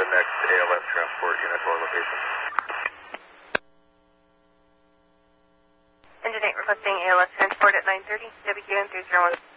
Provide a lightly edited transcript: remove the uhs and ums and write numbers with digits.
the next ALS transport unit to our location. Engine 8 requesting ALS transport at 9:30, WQN 301.